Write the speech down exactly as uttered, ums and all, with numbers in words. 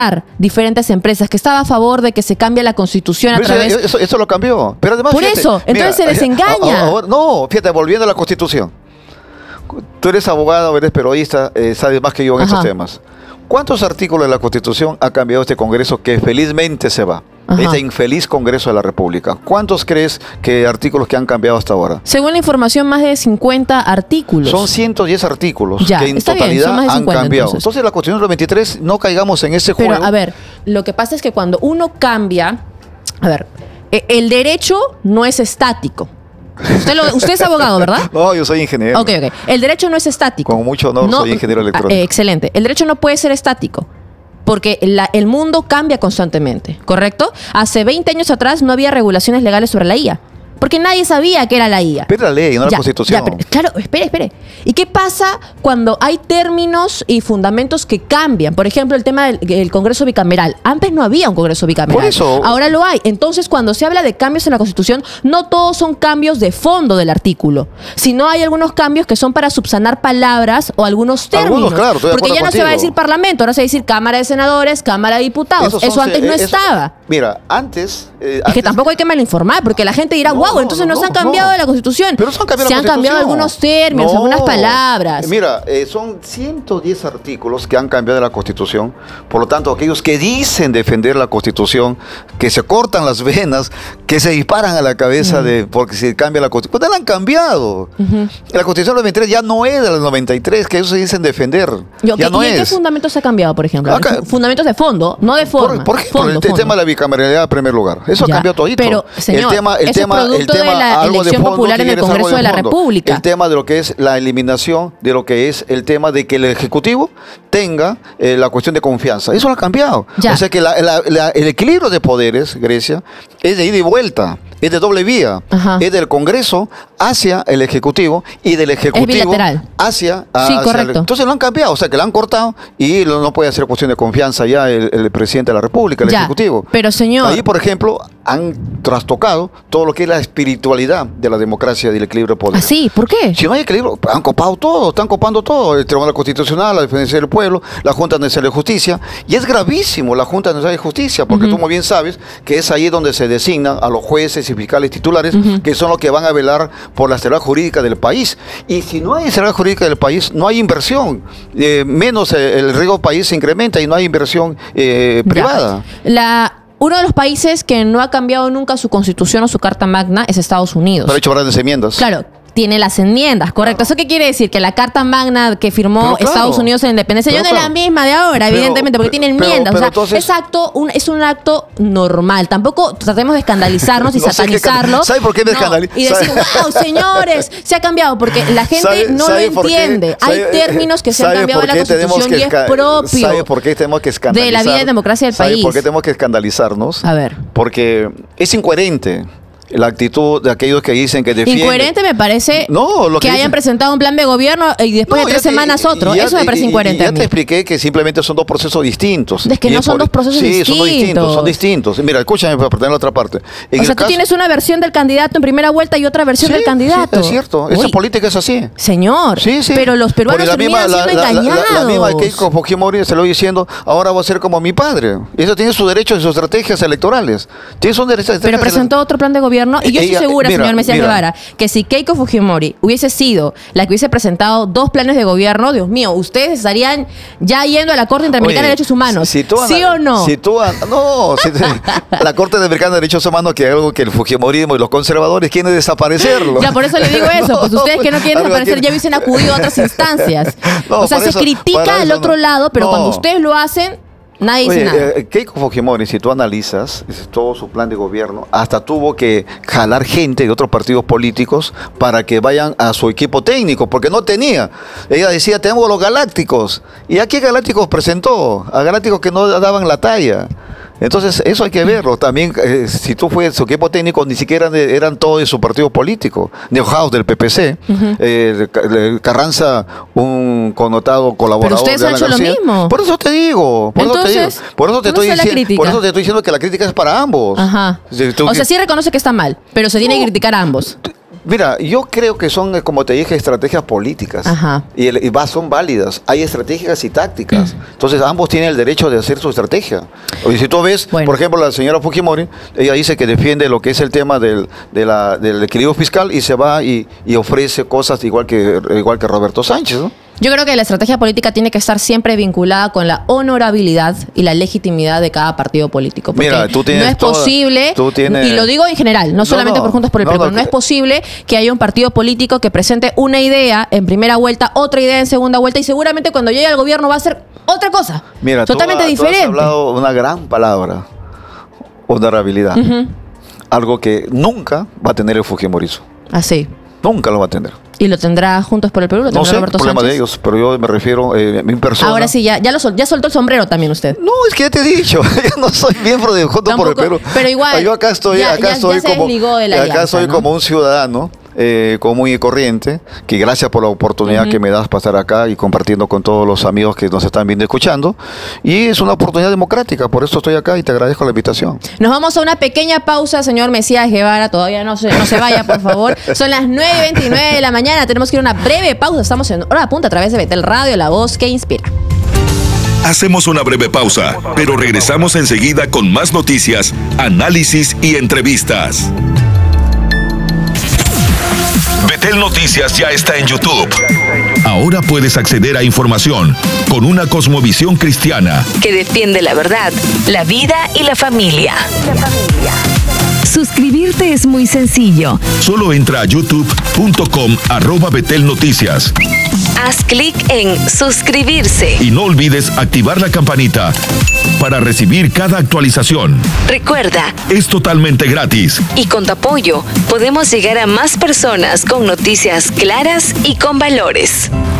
diferentes empresas, que estaba a favor de que se cambie la Constitución a Pero través... Eso, eso lo cambió. Pero además, Por fíjate, eso, entonces mira, se desengaña. a- a- a- no, fíjate, volviendo a la Constitución. Tú eres abogado, eres periodista, eh, sabes más que yo en Ajá. estos temas. ¿Cuántos artículos de la Constitución ha cambiado este Congreso que felizmente se va? Ajá. Este infeliz Congreso de la República. ¿Cuántos crees que artículos que han cambiado hasta ahora? Según la información, más de cincuenta artículos. Son ciento diez artículos Ya, que en está bien, totalidad son más de han cincuenta, cambiado. entonces. Entonces, la Constitución del veintitrés, no caigamos en ese Pero, juego. a ver, lo que pasa es que cuando uno cambia... A ver, e- el derecho no es estático. Usted, lo- usted es abogado, ¿verdad? No, yo soy ingeniero. Ok, ok. El derecho no es estático. Con mucho honor, soy ingeniero electrónico. Ah, eh, excelente. El derecho no puede ser estático. Porque la- el mundo cambia constantemente, ¿correcto? Hace veinte años atrás no había regulaciones legales sobre la I A. Porque nadie sabía qué era la I A. Pero la ley, no la Ya, Constitución. ya, pero- claro, espere, espere. ¿Y qué pasa cuando hay términos y fundamentos que cambian? Por ejemplo, el tema del el Congreso bicameral. Antes no había un Congreso bicameral. Por eso- Ahora lo hay. Entonces, cuando se habla de cambios en la Constitución, no todos son cambios de fondo del artículo, sino hay algunos cambios que son para subsanar palabras o algunos términos. Algunos, claro, estoy de Porque ya acuerdo no se va a contigo. decir Parlamento, ahora se va a decir Cámara de Senadores, Cámara de Diputados. Esos Eso son- antes no eh, eso- estaba. Mira, antes... eh, Es que antes- tampoco hay que malinformar, porque la gente dirá, No, wow, no, entonces no, nos han no, cambiado no. de la Constitución. Pero se han cambiado Se la han cambiado Constitución. algunos términos, No. algunas palabras. Mira, eh, son ciento diez artículos que han cambiado de la Constitución. Por lo tanto, aquellos que dicen defender la Constitución, que se cortan las venas, que se disparan a la cabeza de porque se cambia la Constitución, pues ya la han cambiado. La Constitución del veintitrés ya no es de la del noventa y tres, que ellos se dicen defender. Yo, ya ¿qué- no ¿Y en qué es. fundamentos se ha cambiado, por ejemplo? Acá- Fu- fundamentos de fondo, no de forma. ¿Por, por qué? Por Fondo, el, te- fondo. tema de la bicameralidad en primer lugar. Eso Ya, ha cambiado todito. pero, señor, el tema, el eso es tema, el producto de tema, la algo de elección fondo, popular si en el quieres, algo Congreso de la fondo. República. El tema de lo que es la eliminación de lo que es el tema de que el Ejecutivo tenga eh, la cuestión de confianza. Eso lo ha cambiado. Ya. O sea que la- la- la- el equilibrio de poderes, Grecia, es de ida y vuelta. Es de doble vía. Ajá. Es del Congreso hacia el Ejecutivo y del Ejecutivo bilateral. hacia... Sí, hacia correcto. el- entonces lo han cambiado. O sea que lo han cortado y lo- no puede hacer cuestión de confianza ya el, el presidente de la República, el Ya, Ejecutivo. pero, señor- Ahí, por ejemplo, han trastocado todo lo que es la espiritualidad de la democracia y del equilibrio de poder. ¿Ah, sí? ¿Por qué? Si no hay equilibrio, han copado todo, están copando todo. El Tribunal Constitucional, la Defensa del Pueblo, la Junta Nacional de Justicia. Y es gravísimo la Junta Nacional de Justicia, porque tú muy bien sabes que es ahí donde se designan a los jueces y fiscales titulares, que son los que van a velar por la seguridad jurídica del país. Y si no hay seguridad jurídica del país, no hay inversión. Eh, menos eh, el riesgo del país se incrementa y no hay inversión eh, privada. Ya. La, uno de los países que no ha cambiado nunca su constitución o su carta magna es Estados Unidos. Pero ha hecho grandes enmiendas. Claro, tiene las enmiendas, correcto. ¿Eso qué quiere decir? Que la carta magna que firmó Pero claro. Estados Unidos en la independencia Pero ya no es la claro. misma de ahora, Pero- evidentemente, porque pero- tiene pero- enmiendas. pero o sea, entonces- es, acto, un, es un acto normal. Tampoco tratemos de escandalizarnos y No sé qué satanizarlo. can- ¿sabe por qué me No, escandalizo? Y decir, ¿Sabe? wow, señores, se ha cambiado. Porque la gente ¿Sabe- no lo sabe por qué? entiende. Hay ¿Sabe- términos que se han sabe cambiado por en la qué tenemos Constitución y que es esca- propio ¿Sabe por qué tenemos que escandalizar? de la vida y democracia del ¿Sabe país. por qué tenemos que escandalizarnos? A ver. Porque es incoherente la actitud de aquellos que dicen que defienden. Incoherente me parece No, lo que, que hayan dicen- presentado un plan de gobierno y después No, de ya tres te- semanas otro. ya Eso me te- parece y- y incoherente. Ya a mí. te expliqué que simplemente son dos procesos distintos. Es que Y no es son por- dos procesos sí, son distintos, distintos. son distintos. Mira, escúchame para perder la otra parte. En O el sea, tú caso- tienes una versión del candidato en primera vuelta y otra versión Sí, del candidato. sí, es cierto. Esa Uy, política es así. señor, Sí, sí. pero los peruanos Porque la misma, terminan siendo la, la- la- engañados. la- la misma Keiko Fujimori se lo diciendo, ahora va a ser como mi padre. Eso tiene sus derechos y sus estrategias electorales. Tiene sus derechos. Pero presentó otro plan de gobierno y yo Ella- estoy segura, mira, señor Mesías mira. Guevara, que si Keiko Fujimori hubiese sido la que hubiese presentado dos planes de gobierno, Dios mío, ustedes estarían ya yendo a la Corte Interamericana Oye, de Derechos Humanos. si tú ¿Sí ana- o no? Si tú an- no, si te- la Corte Interamericana de Derechos Humanos, que es algo que el Fujimorismo y los conservadores quieren desaparecerlo. Ya, por eso le digo eso. Pues ustedes que no quieren algo desaparecer tiene- ya hubiesen acudido a otras instancias. No, o sea, por se eso- critica para al eso otro no. lado, pero No. cuando ustedes lo hacen, nadie dice Oye, nada. eh, Keiko Fujimori, si tú analizas ese- todo su plan de gobierno, hasta tuvo que jalar gente de otros partidos políticos para que vayan a su equipo técnico, porque no tenía. Ella decía, tenemos los galácticos. ¿Y a qué galácticos presentó? A galácticos que no daban la talla. Entonces, eso hay que verlo. También, eh, si tú fueras su equipo técnico, ni siquiera de- eran todos de su partido político. Neuhaus del P P C, eh, Ca- eh, Carranza, un connotado colaborador. ustedes de han Alan hecho lo García. mismo. Por eso te digo. Por eso te Entonces, digo. Por eso te ¿dónde estoy está la diciendo. crítica? Por eso te estoy diciendo que la crítica es para ambos. Ajá. Si tú- O sea, sí reconoce que está mal, pero se tiene que No. criticar a ambos. Mira, yo creo que son, eh, como te dije, estrategias políticas. Ajá. Y, el- y va- son válidas. Hay estratégicas y tácticas. Entonces, ambos tienen el derecho de hacer su estrategia. Y si tú ves, Bueno. por ejemplo, la señora Fujimori, ella dice que defiende lo que es el tema del, de la- del equilibrio fiscal y se va y, y ofrece cosas igual que, igual que Roberto Sánchez, ¿no? Yo creo que la estrategia política tiene que estar siempre vinculada con la honorabilidad y la legitimidad de cada partido político. Porque Mira, tú tienes no es toda- posible, tú tienes- y lo digo en general, no solamente no, por Juntos por el no, Perú, no, no, es que- posible que haya un partido político que presente una idea en primera vuelta, otra idea en segunda vuelta y seguramente cuando llegue al gobierno va a ser otra cosa. Mira, tú totalmente ha- tú diferente. has hablado una gran palabra, honorabilidad. Algo que nunca va a tener el Fujimorismo. Así. Nunca lo va a tener. ¿Y lo tendrá Juntos por el Perú? ¿Lo No tendrá sé, Roberto problema Sánchez? de ellos, pero yo me refiero eh, a mi persona. Ahora sí, ya, ya, lo sol- ya soltó el sombrero también usted. No, es que ya te he dicho, yo no soy miembro de Juntos por el Tampoco, Perú. pero igual, Yo acá estoy, ya- acá ya- estoy ya se como, desligó de la acá alianza, soy ¿no? como un ciudadano eh, común y corriente, que gracias por la oportunidad que me das para estar acá y compartiendo con todos los amigos que nos están viendo y escuchando. Y es una oportunidad democrática, por eso estoy acá y te agradezco la invitación. Nos vamos a una pequeña pausa, señor Mesías Guevara. Todavía no se, no se vaya, por favor. Son las nueve y veintinueve de la mañana. Tenemos que ir a una breve pausa. Estamos en Hora Punta a través de Betel Radio, la voz que inspira. Hacemos una breve pausa, pero regresamos enseguida con más noticias, análisis y entrevistas. Betel Noticias ya está en YouTube. Ahora puedes acceder a información con una cosmovisión cristiana. Que defiende la verdad, la vida y la familia. Suscribirte es muy sencillo. Solo entra a youtube punto com arroba Betel Noticias Haz clic en suscribirse. y no olvides activar la campanita para recibir cada actualización. Recuerda, Es totalmente gratis. y con tu apoyo podemos llegar a más personas con noticias claras y con valores.